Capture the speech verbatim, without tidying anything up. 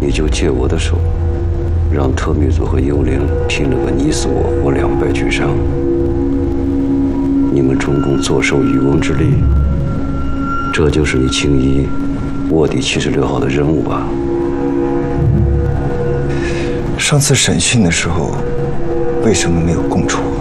你就借我的手，让特密组和幽灵拼了个你死我活，两败俱伤。你们中共坐收渔翁之利，这就是你青衣卧底七十六号的任务吧？ 上次审讯的时候，为什么没有供出我？